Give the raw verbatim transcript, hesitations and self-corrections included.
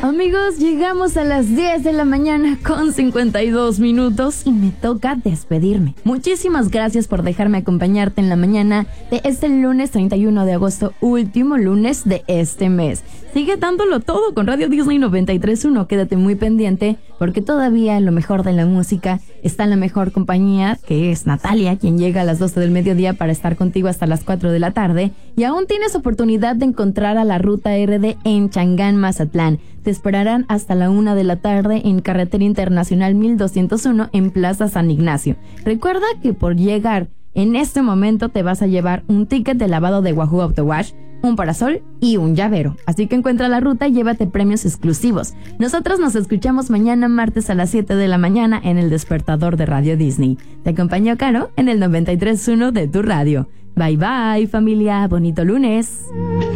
Amigos, llegamos a las diez de la mañana con cincuenta y dos minutos y me toca despedirme. Muchísimas gracias por dejarme acompañarte en la mañana de este lunes treinta y uno de agosto, último lunes de este mes. Sigue dándolo todo con Radio Disney noventa y tres punto uno. Quédate muy pendiente porque todavía lo mejor de la música está en la mejor compañía, que es Natalia, quien llega a las doce del mediodía para estar contigo hasta las cuatro de la tarde. Y aún tienes oportunidad de encontrar a la Ruta R D en Changán, Mazatlán. Te esperarán hasta la una de la tarde en Carretera Internacional mil doscientos uno en Plaza San Ignacio. Recuerda que por llegar en este momento te vas a llevar un ticket de lavado de Wahoo Auto Wash, un parasol y un llavero. Así que encuentra la ruta y llévate premios exclusivos. Nosotros nos escuchamos mañana martes a las siete de la mañana en El Despertador de Radio Disney. Te acompañó Caro en el noventa y tres punto uno de tu radio. Bye bye, familia. Bonito lunes.